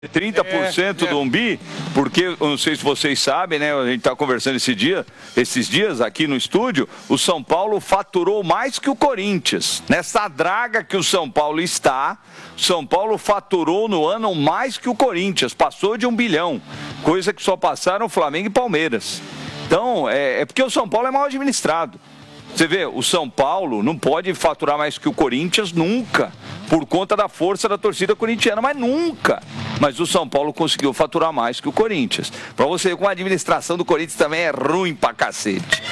30% do Umbi, porque, eu não sei se vocês sabem, né? A gente está conversando esses dias aqui no estúdio, o São Paulo faturou mais que o Corinthians. Nessa draga que o São Paulo está, o São Paulo faturou no ano mais que o Corinthians, passou de 1 bilhão, coisa que só passaram Flamengo e Palmeiras. Então, é porque o São Paulo é mal administrado. Você vê, o São Paulo não pode faturar mais que o Corinthians nunca, por conta da força da torcida corintiana, mas nunca. Mas o São Paulo conseguiu faturar mais que o Corinthians. Para você ver como a administração do Corinthians também é ruim pra cacete.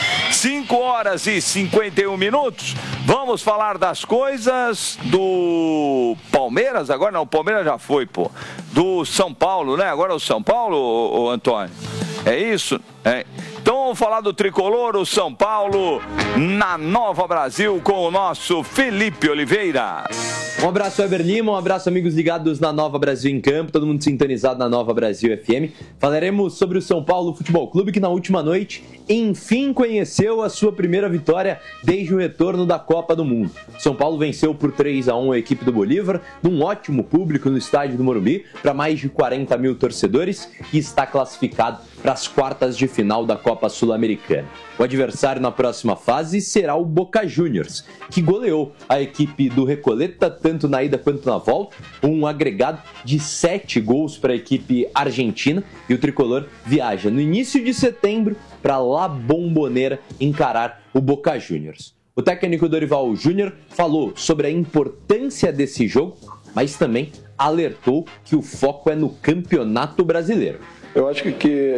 5h51. Vamos falar das coisas do Palmeiras agora? Não, o Palmeiras já foi, pô. Do São Paulo, né? Agora é o São Paulo, ô Antônio? É isso? É. Então vamos falar do tricolor, o São Paulo, na Nova Brasil, com o nosso Felipe Oliveira. Um abraço, Weber Lima, um abraço, amigos ligados na Nova Brasil em Campo, todo mundo sintonizado na Nova Brasil FM. Falaremos sobre o São Paulo Futebol Clube, que na última noite, enfim, conheceu a sua primeira vitória desde o retorno da Copa do Mundo. São Paulo venceu por 3-1 a equipe do Bolívar, num ótimo público no estádio do Morumbi, para mais de 40 mil torcedores, e está classificado para as quartas de final da Copa Sul-Americana. O adversário na próxima fase será o Boca Juniors, que goleou a equipe do Recoleta tanto na ida quanto na volta, um agregado de 7 gols para a equipe argentina, e o tricolor viaja no início de setembro para La Bombonera encarar o Boca Juniors. O técnico Dorival Júnior falou sobre a importância desse jogo, mas também alertou que o foco é no Campeonato Brasileiro. Eu acho que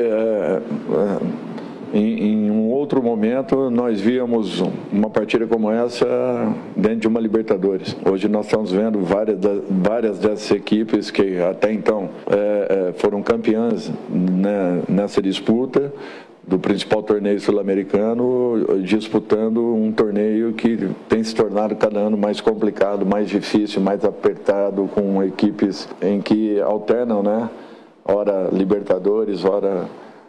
em um outro momento nós víamos uma partida como essa dentro de uma Libertadores. Hoje nós estamos vendo várias dessas equipes que até então foram campeãs, né, nessa disputa do principal torneio sul-americano, disputando um torneio que tem se tornado cada ano mais complicado, mais difícil, mais apertado, com equipes em que alternam, né? Ora Libertadores, ora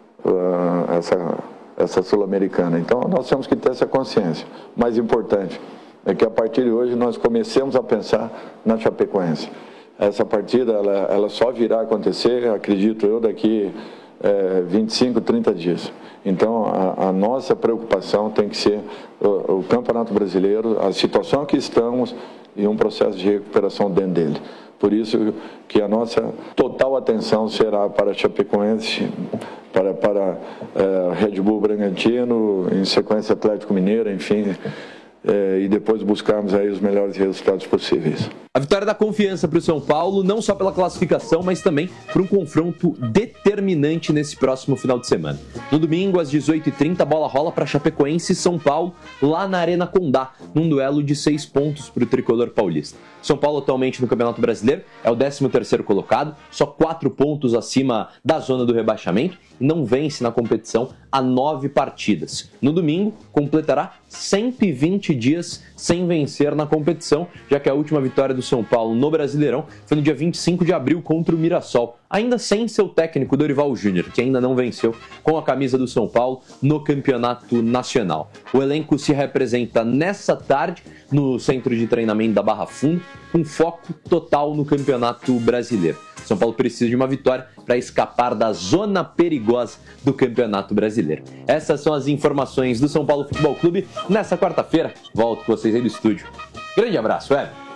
essa Sul-Americana. Então nós temos que ter essa consciência. O mais importante é que a partir de hoje nós comecemos a pensar na Chapecoense. Essa partida ela só virá a acontecer, acredito eu, daqui 25, 30 dias. Então a nossa preocupação tem que ser o Campeonato Brasileiro, a situação que estamos e um processo de recuperação dentro dele. Por isso que a nossa total atenção será para a Chapecoense, para Red Bull Bragantino, em sequência Atlético Mineiro, enfim, e depois buscarmos aí os melhores resultados possíveis. A vitória dá confiança para o São Paulo, não só pela classificação, mas também por um confronto determinante nesse próximo final de semana. No domingo, às 18h30, a bola rola para Chapecoense e São Paulo, lá na Arena Condá, num duelo de 6 pontos para o tricolor paulista. São Paulo, atualmente no Campeonato Brasileiro, é o 13º colocado, só 4 pontos acima da zona do rebaixamento, e não vence na competição há 9 partidas. No domingo, completará 120 dias sem vencer na competição, já que a última vitória do São Paulo no Brasileirão foi no dia 25 de abril contra o Mirassol, ainda sem seu técnico Dorival Júnior, que ainda não venceu com a camisa do São Paulo no Campeonato Nacional. O elenco se representa nessa tarde no centro de treinamento da Barra Funda, com foco total no Campeonato Brasileiro. São Paulo precisa de uma vitória para escapar da zona perigosa do Campeonato Brasileiro. Essas são as informações do São Paulo Futebol Clube nessa quarta-feira. Volto com vocês aí do estúdio. Grande abraço,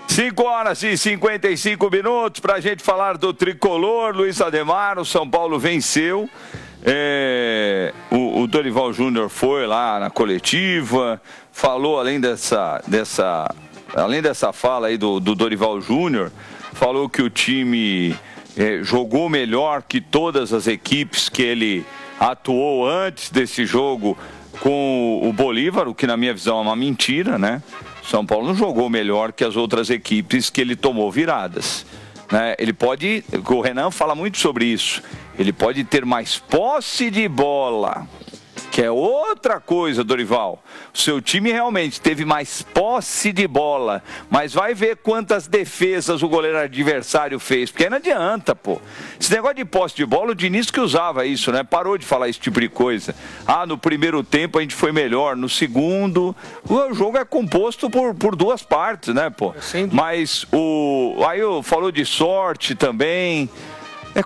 5h55 para a gente falar do tricolor. Luiz Ademar, o São Paulo venceu. O Dorival Júnior foi lá na coletiva, falou além dessa fala aí do Dorival Júnior, falou que o time jogou melhor que todas as equipes que ele atuou antes desse jogo com o Bolívar, o que na minha visão é uma mentira, né? São Paulo não jogou melhor que as outras equipes que ele tomou viradas, né? Ele pode, o Renan fala muito sobre isso, ele pode ter mais posse de bola, que é outra coisa, Dorival. O seu time realmente teve mais posse de bola, mas vai ver quantas defesas o goleiro adversário fez, porque aí não adianta, pô. Esse negócio de posse de bola, o Diniz que usava isso, né? Parou de falar esse tipo de coisa. No primeiro tempo a gente foi melhor, no segundo... O jogo é composto por duas partes, né, pô? Mas aí falou de sorte também...